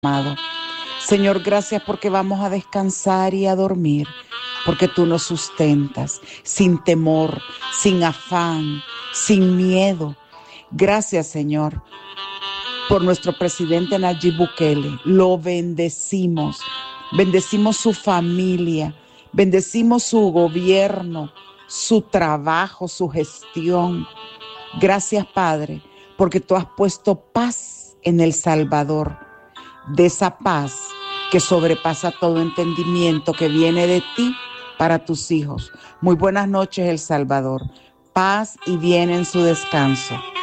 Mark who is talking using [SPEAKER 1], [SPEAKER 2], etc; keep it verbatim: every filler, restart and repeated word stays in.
[SPEAKER 1] amado. Señor, gracias porque vamos a descansar y a dormir, porque tú nos sustentas sin temor, sin afán, sin miedo. Gracias, Señor, por nuestro presidente Nayib Bukele. Lo bendecimos, bendecimos su familia, bendecimos su gobierno, su trabajo, su gestión. Gracias, Padre, porque tú has puesto paz en El Salvador, de esa paz que sobrepasa todo entendimiento, que viene de ti para tus hijos. Muy buenas noches, El Salvador. Paz y bien en su descanso.